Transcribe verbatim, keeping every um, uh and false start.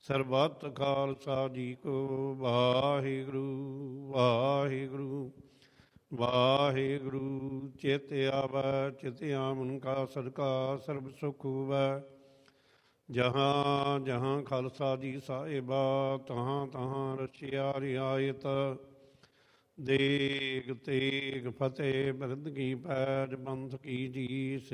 ਸਰਬੱਤ ਖਾਲਸਾ ਜੀ ਕੋ ਵਾਹਿਗੁਰੂ ਵਾਹਿਗੁਰੂ ਵਾਹਿਗੁਰੂ। ਚਿਤ ਆਵੈ ਚਿਤ ਆਮਨ ਕਾ ਸਦਕਾ ਸਰਬ ਸੁਖ ਹੋਵੈ। ਜਹਾਂ ਜਹਾਂ ਖਾਲਸਾ ਜੀ ਸਾਹਿਬਾ ਤਹਾਂ ਤਹਾਂ ਰਚਿਆ ਰਿਆਇਤ। ਦੇਗ ਤੇਗ ਫਤਿਹ ਬਿਰਦ ਕੀ ਪੈਜ ਬੰਧ ਕੀ ਜੀ